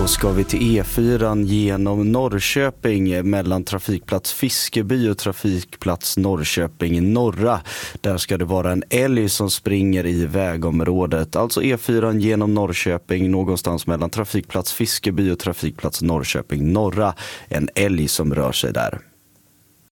ska vi till E4 genom Norrköping mellan trafikplats Fiskeby och trafikplats Norrköping norra. Där ska det vara en älg som springer i vägområdet. Alltså E4 genom Norrköping någonstans mellan trafikplats Fiskeby och trafikplats Norrköping norra. En älg som rör sig där.